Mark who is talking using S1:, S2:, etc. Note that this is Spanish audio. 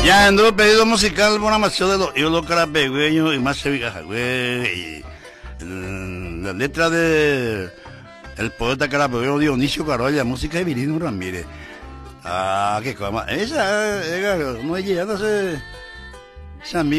S1: Ya ando pedido musical por una canción de los ídolos carapegüeños y más sevillajagüe y la letra de el poeta carapegüeño Dionisio Carolla, música de Virino Ramírez. Ah, qué cosa. Esa, no es llegando a ser